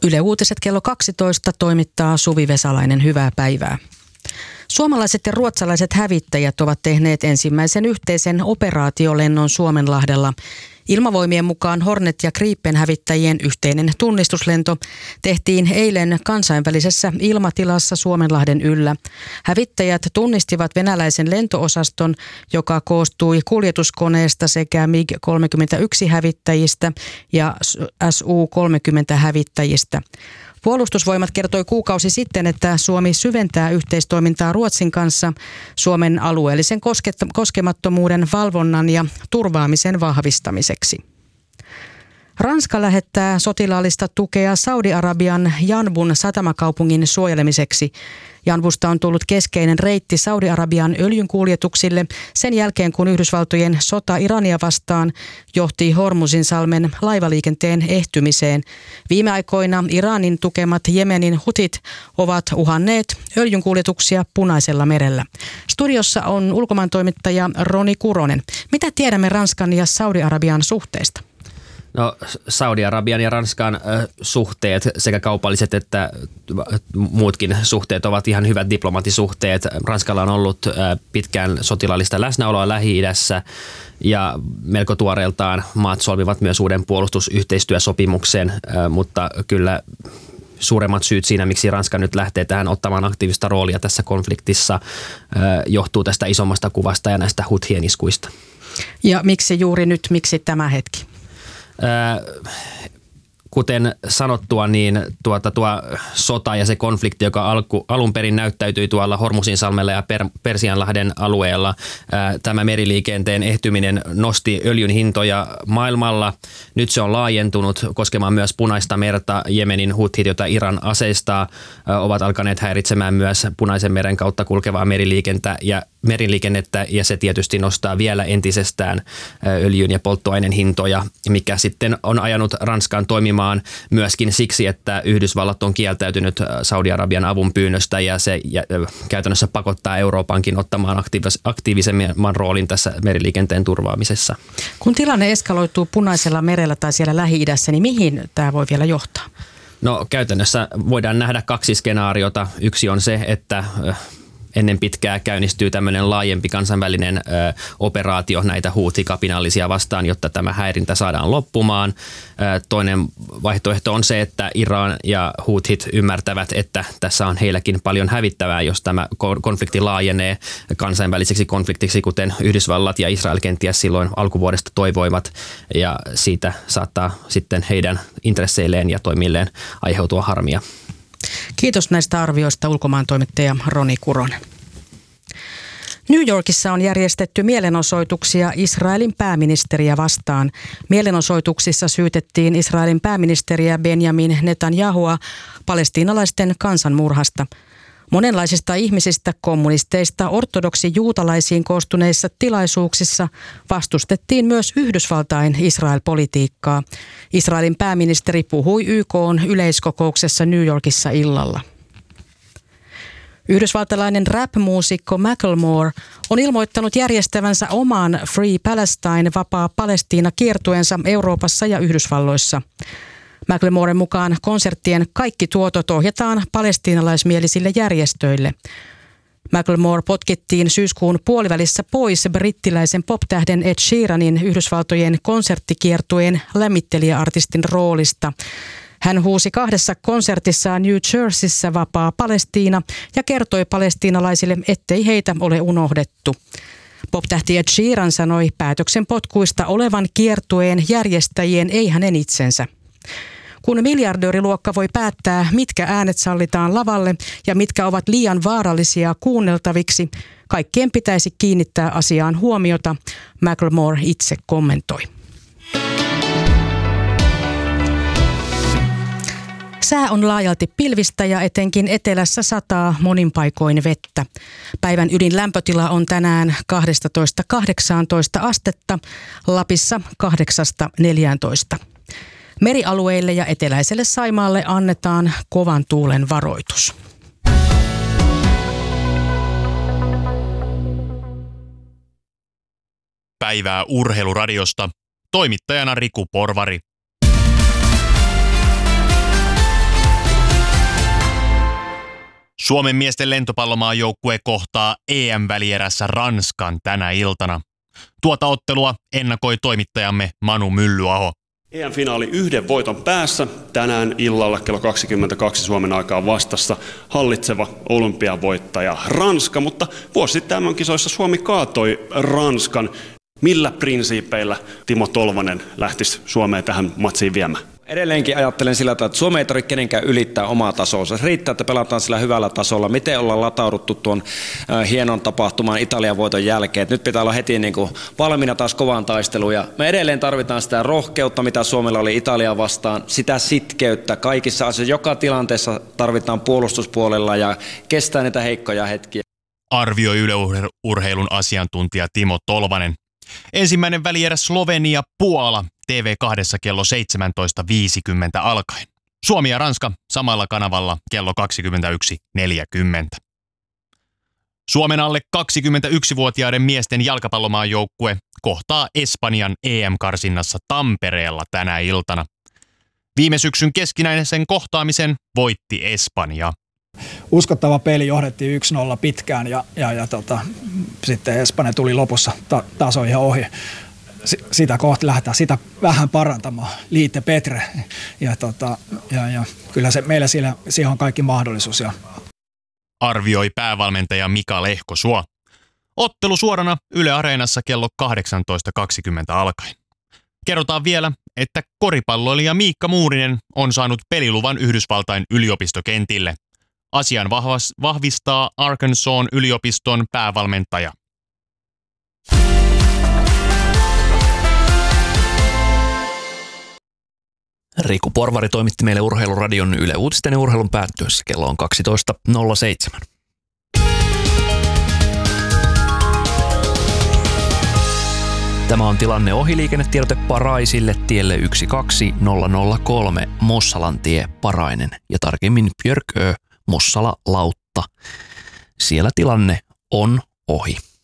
Yle Uutiset kello 12 toimittaa Suvi Vesalainen. Hyvää päivää. Suomalaiset ja ruotsalaiset hävittäjät ovat tehneet ensimmäisen yhteisen operaatiolennon Suomenlahdella. Ilmavoimien mukaan Hornet- ja Gripen-hävittäjien yhteinen tunnistuslento tehtiin eilen kansainvälisessä ilmatilassa Suomenlahden yllä. Hävittäjät tunnistivat venäläisen lentoosaston, joka koostui kuljetuskoneesta sekä MiG-31-hävittäjistä ja Su-30-hävittäjistä. Puolustusvoimat kertoi kuukausi sitten, että Suomi syventää yhteistoimintaa Ruotsin kanssa Suomen alueellisen koskemattomuuden valvonnan ja turvaamisen vahvistamiseksi. Ranska lähettää sotilaallista tukea Saudi-Arabian Janbun satamakaupungin suojelemiseksi. Janbusta on tullut keskeinen reitti Saudi-Arabian öljynkuljetuksille sen jälkeen, kun Yhdysvaltojen sota Irania vastaan johti Hormuzinsalmen laivaliikenteen ehtymiseen. Viime aikoina Iranin tukemat Jemenin hutit ovat uhanneet öljynkuljetuksia Punaisella merellä. Studiossa on ulkomaantoimittaja Roni Kuronen. Mitä tiedämme Ranskan ja Saudi-Arabian suhteista? No, Saudi-Arabian ja Ranskan suhteet, sekä kaupalliset että muutkin suhteet, ovat ihan hyvät diplomaattisuhteet. Ranskalla on ollut pitkään sotilaallista läsnäoloa Lähi-idässä ja melko tuoreeltaan maat solmivat myös uuden puolustusyhteistyösopimuksen, mutta kyllä suuremmat syyt siinä, miksi Ranska nyt lähtee tähän ottamaan aktiivista roolia tässä konfliktissa, johtuu tästä isommasta kuvasta ja näistä Houthien iskuista. Ja miksi juuri nyt, miksi tämä hetki? Kuten sanottua, niin tuo sota ja se konflikti, joka alun perin näyttäytyi tuolla Hormuzinsalmella ja Persianlahden alueella, tämä meriliikenteen ehtyminen nosti öljyn hintoja maailmalla. Nyt se on laajentunut koskemaan myös Punaista merta. Jemenin huthit, joita Iran aseistaa, ovat alkaneet häiritsemään myös Punaisen meren kautta kulkevaa meriliikennettä, ja se tietysti nostaa vielä entisestään öljyn ja polttoaineen hintoja, mikä sitten on ajanut Ranskan toimimaan myöskin siksi, että Yhdysvallat on kieltäytynyt Saudi-Arabian avun pyynnöstä, ja se käytännössä pakottaa Euroopankin ottamaan aktiivisemman roolin tässä meriliikenteen turvaamisessa. Kun tilanne eskaloituu Punaisella merellä tai siellä Lähi-idässä, niin mihin tämä voi vielä johtaa? No, käytännössä voidaan nähdä kaksi skenaariota. Yksi on se, että ennen pitkää käynnistyy tämmöinen laajempi kansainvälinen operaatio näitä huuthi-kapinallisia vastaan, jotta tämä häirintä saadaan loppumaan. Toinen vaihtoehto on se, että Iran ja huuthit ymmärtävät, että tässä on heilläkin paljon hävittävää, jos tämä konflikti laajenee kansainväliseksi konfliktiksi, kuten Yhdysvallat ja Israel kenties silloin alkuvuodesta toivoivat, ja siitä saattaa sitten heidän intresseilleen ja toimilleen aiheutua harmia. Kiitos näistä arvioista, ulkomaantoimittaja Roni Kuronen. New Yorkissa on järjestetty mielenosoituksia Israelin pääministeriä vastaan. Mielenosoituksissa syytettiin Israelin pääministeriä Benjamin Netanyahua palestiinalaisten kansanmurhasta. Monenlaisista ihmisistä, kommunisteista, ortodoksi-juutalaisiin koostuneissa tilaisuuksissa vastustettiin myös Yhdysvaltain Israel-politiikkaa. Israelin pääministeri puhui YK:n yleiskokouksessa New Yorkissa illalla. Yhdysvaltalainen rap-muusikko Macklemore on ilmoittanut järjestävänsä oman Free Palestine, vapaa Palestiina -kiertueensa Euroopassa ja Yhdysvalloissa. Macklemoren mukaan konserttien kaikki tuotot ohjataan palestiinalaismielisille järjestöille. Macklemore potkittiin syyskuun puolivälissä pois brittiläisen poptähden Ed Sheeranin Yhdysvaltojen konserttikiertueen lämmittelijäartistin roolista. Hän huusi 2 konsertissaan New Jerseyssä vapaa Palestiina ja kertoi palestiinalaisille, ettei heitä ole unohdettu. Poptähti Ed Sheeran sanoi päätöksen potkuista olevan kiertueen järjestäjien, ei hänen itsensä. Kun miljardööriluokka voi päättää, mitkä äänet sallitaan lavalle ja mitkä ovat liian vaarallisia kuunneltaviksi, kaikkien pitäisi kiinnittää asiaan huomiota, Macklemore itse kommentoi. Sää on laajalti pilvistä ja etenkin etelässä sataa monin paikoin vettä. Päivän ydinlämpötila on tänään 12–18 astetta, Lapissa 8–14. Merialueille ja eteläiselle Saimaalle annetaan kovan tuulen varoitus. Päivää Urheiluradiosta. Toimittajana Riku Porvari. Suomen miesten lentopallomaajoukkue kohtaa EM-välierässä Ranskan tänä iltana. Tuota ottelua ennakoi toimittajamme Manu Myllyaho. EM-finaali 1 voiton päässä. Tänään illalla kello 22 Suomen aikaa vastassa hallitseva olympiavoittaja Ranska, mutta vuosi sitten MM-kisoissa Suomi kaatoi Ranskan. Millä prinsiipeillä Timo Tolvanen lähtisi Suomeen tähän matsiin viemään? Edelleenkin ajattelen sillä tavalla, että Suomi ei tarvitse kenenkään ylittää omaa tasoa. Se riittää, että pelataan sillä hyvällä tasolla. Miten ollaan latauduttu tuon hienon tapahtuman Italian voiton jälkeen. Että nyt pitää olla heti valmiina taas kovaan taisteluun. Ja me edelleen tarvitaan sitä rohkeutta, mitä Suomella oli Italiaa vastaan. Sitä sitkeyttä kaikissa asioissa. Joka tilanteessa tarvitaan puolustuspuolella ja kestää niitä heikkoja hetkiä. Arvioi Yle Urheilun asiantuntija Timo Tolvanen. Ensimmäinen välierä Slovenia-Puola TV2 kello 17.50 alkaen. Suomi ja Ranska samalla kanavalla kello 21.40. Suomen alle 21-vuotiaiden miesten jalkapallomaajoukkue kohtaa Espanjan EM-karsinnassa Tampereella tänä iltana. Viime syksyn keskinäisen kohtaamisen voitti Espanja. Uskottava peli, johdettiin 1-0 pitkään ja sitten Espanja tuli lopussa taso ihan ohi. Sitä kohti lähdetään sitä vähän parantamaan. Liite Petre ja kyllä meillä siihen on kaikki mahdollisuus. Arvioi päävalmentaja Mika Lehkosuo. Ottelu suorana Yle Areenassa kello 18.20 alkaen. Kerrotaan vielä, että koripalloilija Miikka Muurinen on saanut peliluvan Yhdysvaltain yliopistokentille. Asian vahvistaa Arkansasin yliopiston päävalmentaja. Riku Porvari toimitti meille Urheiluradion Yle Uutisten ja urheilun päättyessä. Kello on 12.07. Tämä on tilanne ohiliikennetiedote Paraisille tielle 12003 Mossalantie Parainen ja tarkemmin Björkö Mossala Lautta. Siellä tilanne on ohi.